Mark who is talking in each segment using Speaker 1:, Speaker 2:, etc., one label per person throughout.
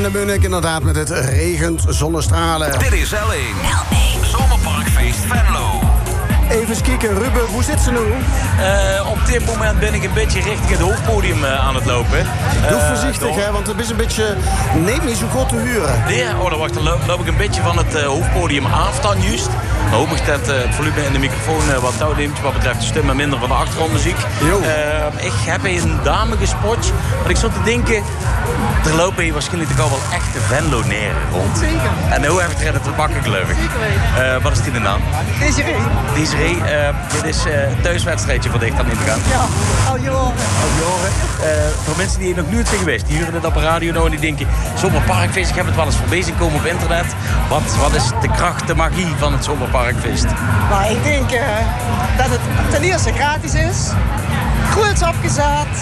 Speaker 1: En dan ben ik inderdaad met het regent zonnestralen.
Speaker 2: Dit is L1. Zomerparkfeest Venlo.
Speaker 1: Even kijken, Ruben, hoe zit ze nu?
Speaker 3: Op dit moment ben ik een beetje richting het hoofdpodium aan het lopen.
Speaker 1: Doe voorzichtig, hè, want het is een beetje... Neemt niet zo goed te huren.
Speaker 3: Nee, dan loop ik een beetje van het hoofdpodium af dan juist. Dan hoop ik dat het volume in de microfoon wat touw neemt wat betreft de stem en minder van de achtergrondmuziek. Ik heb een dame gespot. Maar ik zat te denken, er lopen hier waarschijnlijk toch al wel echte Venloneren rond.
Speaker 4: Zeker.
Speaker 3: En hoe heb ik het te bakken, geloof ik. Wat is die de naam? Desiree, dit is een thuiswedstrijdje voor dich dan in te gaan.
Speaker 4: Ja, Aljoren.
Speaker 3: Voor mensen die nog nooit zijn geweest, die huren dit op de radio nou en die denken, Zomerparkfeest, ik heb het wel eens voorbij zien komen op internet. Wat is de kracht, de magie van het Zomerparkfeest?
Speaker 4: Nou, ik denk dat het ten eerste gratis is. Goed opgezet.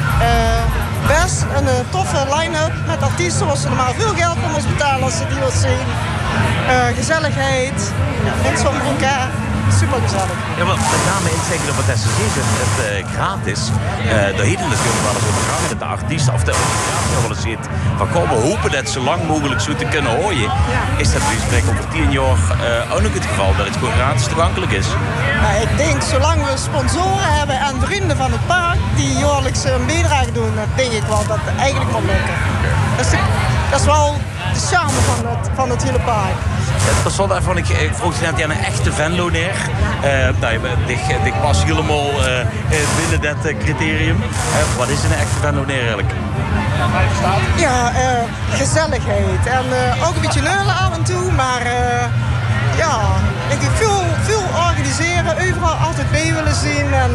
Speaker 4: Best een toffe line-up met artiesten waar ze normaal veel geld voor ons betalen als ze die wat zien. Gezelligheid, mensen onder elkaar. Super gezellig.
Speaker 3: Ja, maar met name in zeker op het SSG is het gratis. Daar hielden natuurlijk wel eens op de gang dat de artiesten of de organisatie wel eens ziet van kom, we hopen dat zo lang mogelijk zo te kunnen horen. Is dat nu spreken over 10 jaar ook nog het geval dat het gewoon gratis toegankelijk is?
Speaker 4: Nou, ik denk zolang we sponsoren hebben en vrienden van het park die jaarlijks een bijdrage doen, dan denk ik wel dat het eigenlijk wel lukken. Dat is wel de charme van het hele park.
Speaker 3: Tot slot even, ik vroeg je net aan een echte Venloner. Ik pas helemaal binnen dat criterium. Wat is een echte Venloner eigenlijk?
Speaker 4: Ja, gezelligheid. En ook een beetje neulen af en toe, maar ik denk veel organiseren, overal altijd mee willen zien en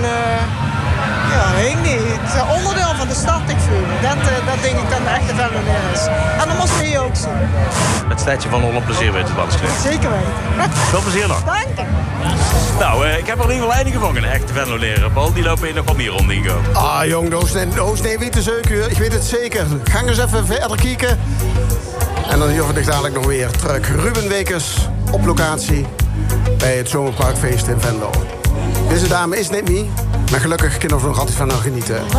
Speaker 4: ik niet. Onderdeel van de stad, ik voel. Dat denk ik dat de echte Venloner is. En dat moest je hier ook zien.
Speaker 3: Het stadje van Holland plezier weten te beantwoorden.
Speaker 4: Zeker weten.
Speaker 3: Veel plezier nog.
Speaker 4: Dank je.
Speaker 3: Nou, ik heb er in ieder geval eindigen gevangen, echte Venloner. Paul, die lopen hier nog op hier rond, Ingo.
Speaker 1: Ah, jong, nee, weet de zeuken. Ik weet het zeker. Ga eens even verder kijken. En dan horen we dadelijk nog weer terug. Ruben Wekers op locatie bij het Zomerparkfeest in Venlo. Deze dame is net niet, maar gelukkig kunnen we er nog altijd van genieten.